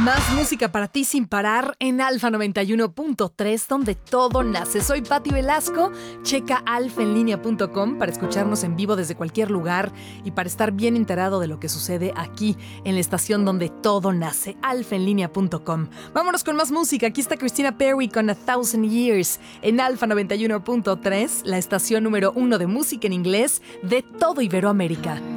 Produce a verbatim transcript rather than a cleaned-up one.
Más música para ti sin parar en Alfa noventa y uno punto tres, donde todo nace. Soy Patti Velasco. Checa alfa en línea punto com para escucharnos en vivo desde cualquier lugar y para estar bien enterado de lo que sucede aquí en la estación donde todo nace, alfa en línea punto com. Vámonos con más música. Aquí está Christina Perri con A Thousand Years en Alfa noventa y uno punto tres, la estación número uno de música en inglés de todo Iberoamérica.